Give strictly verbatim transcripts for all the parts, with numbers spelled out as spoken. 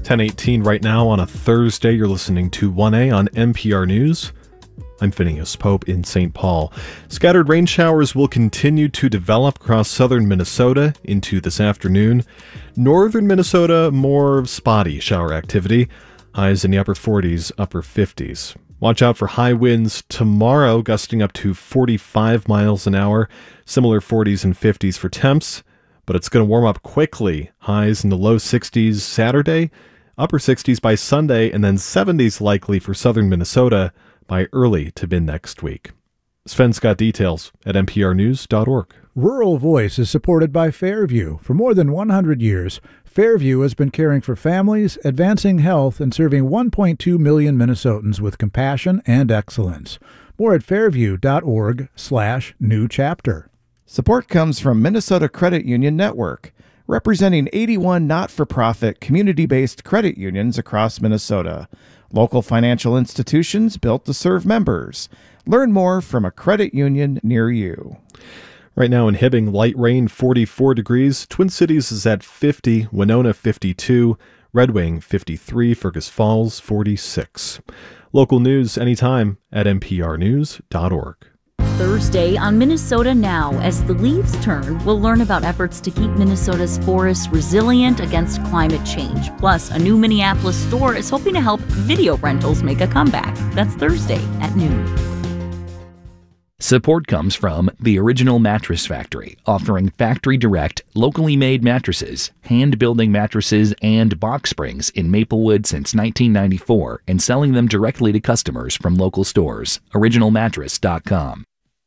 ten eighteen right now on a Thursday. You're listening to one A on N P R News. I'm Phineas Pope in Saint Paul. Scattered rain showers will continue to develop across southern Minnesota into this afternoon. Northern Minnesota, more spotty shower activity. Highs in the upper forties, upper fifties. Watch out for high winds tomorrow, gusting up to forty-five miles an hour. Similar forties and fifties for temps, but it's going to warm up quickly. Highs in the low sixties Saturday, upper sixties by Sunday, and then seventies likely for southern Minnesota by early to mid next week. Sven's got details at N P R news dot org. Rural Voice is supported by Fairview. For more than one hundred years, Fairview has been caring for families, advancing health, and serving one point two million Minnesotans with compassion and excellence. More at fairview dot org slash new chapter. Support comes from Minnesota Credit Union Network, representing eighty-one not-for-profit, community-based credit unions across Minnesota. Local financial institutions built to serve members. Learn more from a credit union near you. Right now in Hibbing, light rain, forty-four degrees. Twin Cities is at fifty. Winona, fifty-two. Red Wing, fifty-three. Fergus Falls, forty-six. Local news anytime at N P R news dot org. Thursday on Minnesota Now, as the leaves turn, we'll learn about efforts to keep Minnesota's forests resilient against climate change. Plus, a new Minneapolis store is hoping to help video rentals make a comeback. That's Thursday at noon. Support comes from the Original Mattress Factory, offering factory direct, locally made mattresses, hand building mattresses, and box springs in Maplewood since nineteen ninety-four and selling them directly to customers from local stores. original mattress dot com.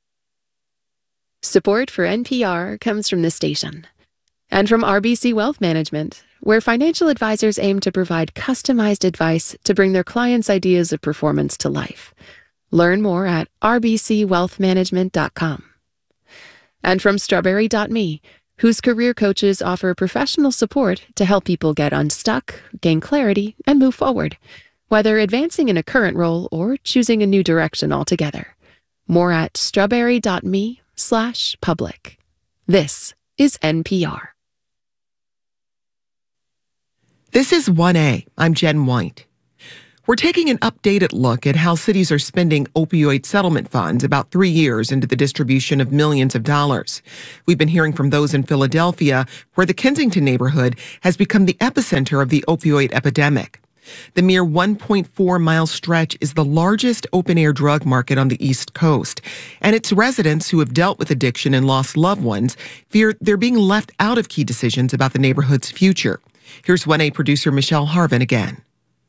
Support for N P R comes from this station and from R B C Wealth Management, where financial advisors aim to provide customized advice to bring their clients' ideas of performance to life. Learn more at r b c wealth management dot com. And from strawberry dot me, whose career coaches offer professional support to help people get unstuck, gain clarity, and move forward, whether advancing in a current role or choosing a new direction altogether. More at strawberry dot me slash public. This is N P R. This is one A. I'm Jen White. We're taking an updated look at how cities are spending opioid settlement funds about three years into the distribution of millions of dollars. We've been hearing from those in Philadelphia, where the Kensington neighborhood has become the epicenter of the opioid epidemic. The mere one point four mile stretch is the largest open-air drug market on the East Coast, and its residents who have dealt with addiction and lost loved ones fear they're being left out of key decisions about the neighborhood's future. Here's one A producer Michelle Harvin again.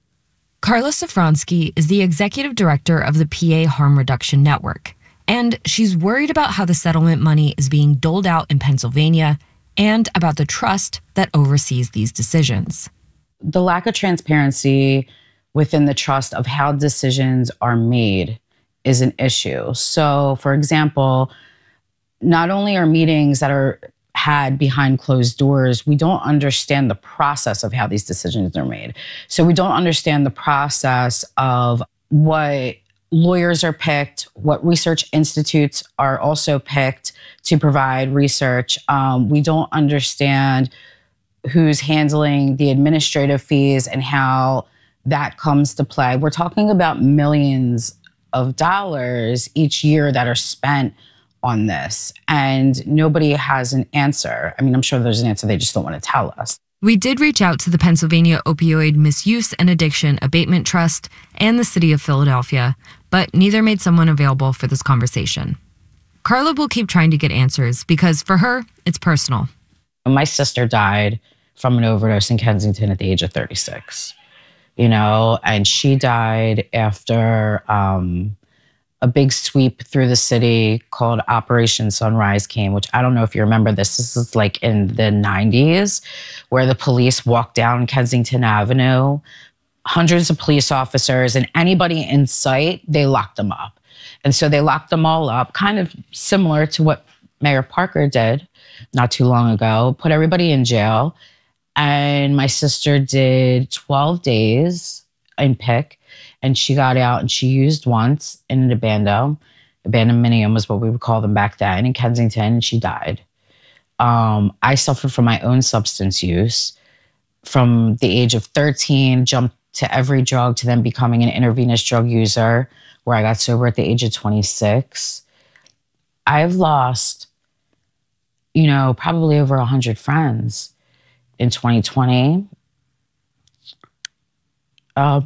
Carla Safransky is the executive director of the P A Harm Reduction Network, and she's worried about how the settlement money is being doled out in Pennsylvania and about the trust that oversees these decisions. The lack of transparency within the trust of how decisions are made is an issue. So, for example, not only are meetings that are had behind closed doors, we don't understand the process of how these decisions are made. So we don't understand the process of what lawyers are picked, what research institutes are also picked to provide research. Um, we don't understand who's handling the administrative fees and how that comes to play. We're talking about millions of dollars each year that are spent on this, and nobody has an answer. I mean, I'm sure there's an answer, they just don't want to tell us. We did reach out to the Pennsylvania Opioid Misuse and Addiction Abatement Trust and the City of Philadelphia, but neither made someone available for this conversation. Carla will keep trying to get answers because for her, it's personal. My sister died from an overdose in Kensington at the age of thirty-six, you know, and she died after um, a big sweep through the city called Operation Sunrise came, which I don't know if you remember this. This is like in the nineties, where the police walked down Kensington Avenue, hundreds of police officers, and anybody in sight, they locked them up. And so they locked them all up, kind of similar to what Mayor Parker did not too long ago, put everybody in jail. And my sister did twelve days in P I C. And she got out and she used once in an abando. Abandonminium was what we would call them back then in Kensington, and she died. Um, I suffered from my own substance use. from the age of thirteen, jumped to every drug to then becoming an intravenous drug user, where I got sober at the age of twenty-six. I've lost, you know, probably over one hundred friends in twenty twenty. Uh,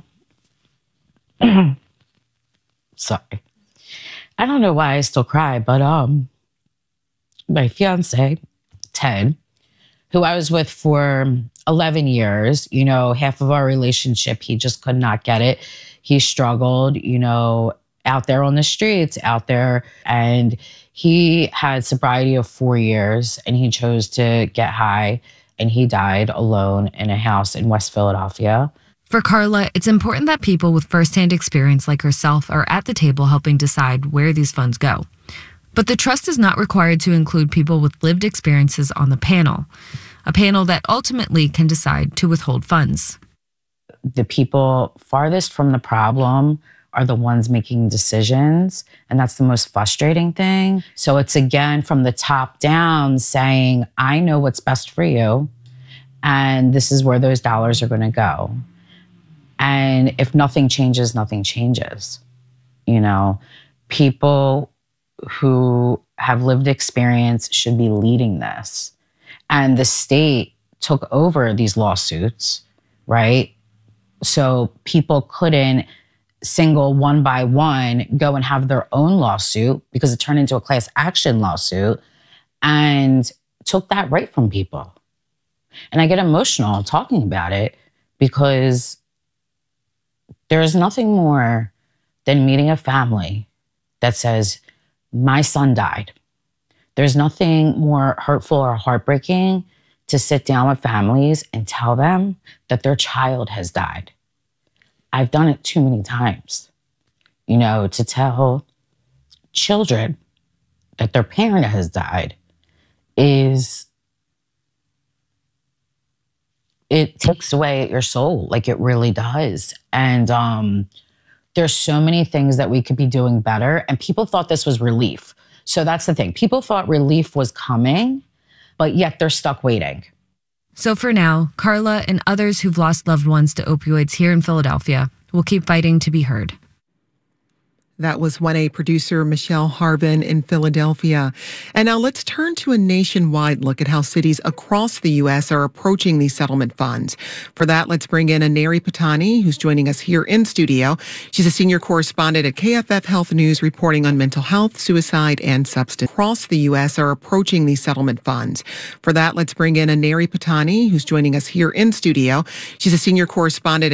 sorry. I don't know why I still cry, but um, my fiance, Ted, who I was with for eleven years, you know, half of our relationship, he just could not get it. He struggled, you know, out there on the streets, out there. And he had sobriety of four years and he chose to get high and he died alone in a house in West Philadelphia. For Carla, it's important that people with firsthand experience like herself are at the table helping decide where these funds go. But the trust is not required to include people with lived experiences on the panel, a panel that ultimately can decide to withhold funds. The people farthest from the problem are the ones making decisions, and that's the most frustrating thing. So it's again from the top down saying, I know what's best for you, and this is where those dollars are going to go. And if nothing changes, nothing changes. You know, people who have lived experience should be leading this. And the state took over these lawsuits, right? So people couldn't single one by one go and have their own lawsuit because it turned into a class action lawsuit and took that right from people. And I get emotional talking about it because there is nothing more than meeting a family that says, my son died. There's nothing more hurtful or heartbreaking to sit down with families and tell them that their child has died. I've done it too many times, you know, to tell children that their parent has died is, it takes away at your soul, like it really does. And um, there's so many things that we could be doing better. And people thought this was relief. So that's the thing. People thought relief was coming, but yet they're stuck waiting. So for now, Carla and others who've lost loved ones to opioids here in Philadelphia will keep fighting to be heard. That was one A producer Michelle Harvin in Philadelphia. And now let's turn to a nationwide look at how cities across the U S are approaching these settlement funds. For that, let's bring in Aneri Patani, who's joining us here in studio. She's a senior correspondent at K F F Health News, reporting on mental health, suicide, and substance. Across the U S are approaching these settlement funds. For that, let's bring in Aneri Patani, who's joining us here in studio. She's a senior correspondent at